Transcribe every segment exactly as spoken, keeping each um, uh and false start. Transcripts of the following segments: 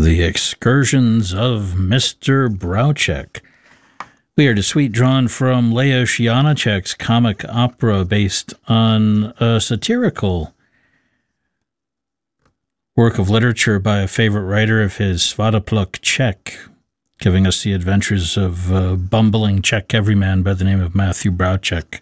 The Excursions of Mister Brouchek. We heard a suite drawn from Leos Janáček's comic opera based on a satirical work of literature by a favorite writer of his, Svatopluk Čech, giving us the adventures of a bumbling Czech everyman by the name of Matthew Brouchek,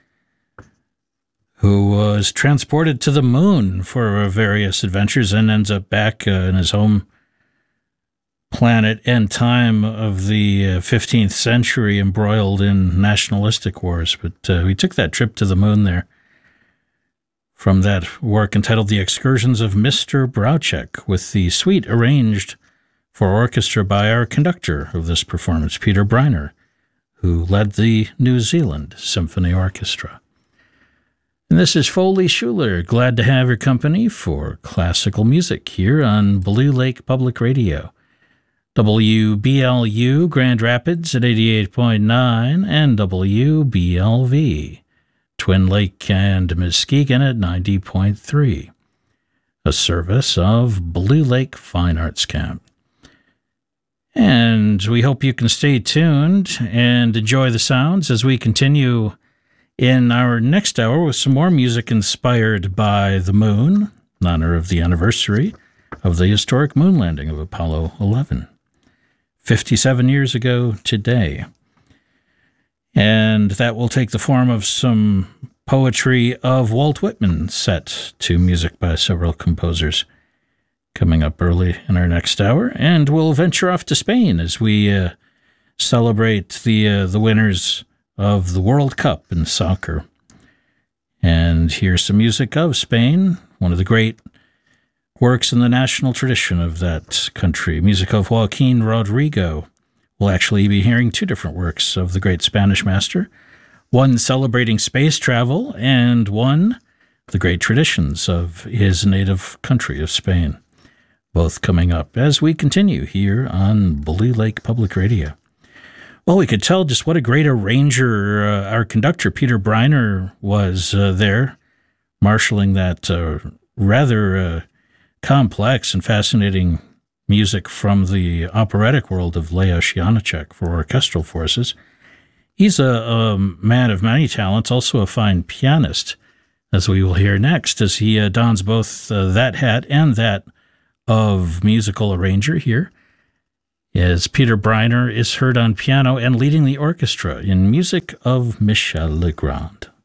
who was transported to the moon for various adventures and ends up back uh, in his home planet and time of the fifteenth century, embroiled in nationalistic wars. But uh, we took that trip to the moon there from that work entitled The Excursions of Mister Brouchek, with the suite arranged for orchestra by our conductor of this performance, Peter Briner, who led the New Zealand Symphony Orchestra. And this is Foley Schuler, glad to have your company for classical music here on Blue Lake Public Radio. W B L U Grand Rapids at eighty-eight point nine and W B L V Twin Lake and Muskegon at ninety point three. A service of Blue Lake Fine Arts Camp. And we hope you can stay tuned and enjoy the sounds as we continue in our next hour with some more music inspired by the moon, in honor of the anniversary of the historic moon landing of Apollo eleven. fifty-seven years ago today. And that will take the form of some poetry of Walt Whitman set to music by several composers coming up early in our next hour. And we'll venture off to Spain as we uh, celebrate the, uh, the winners of the World Cup in soccer. And here's some music of Spain, one of the great works in the national tradition of that country. Music of Joaquin Rodrigo. We'll actually be hearing two different works of the great Spanish master, one celebrating space travel and one the great traditions of his native country of Spain. Both coming up as we continue here on Blue Lake Public Radio. Well, we could tell just what a great arranger uh, our conductor, Peter Briner, was uh, there, marshaling that uh, rather uh, complex and fascinating music from the operatic world of Leos Janáček for orchestral forces. He's a, a man of many talents, also a fine pianist, as we will hear next, as he uh, dons both uh, that hat and that of musical arranger here, as Peter Briner is heard on piano and leading the orchestra in music of Michel Legrand.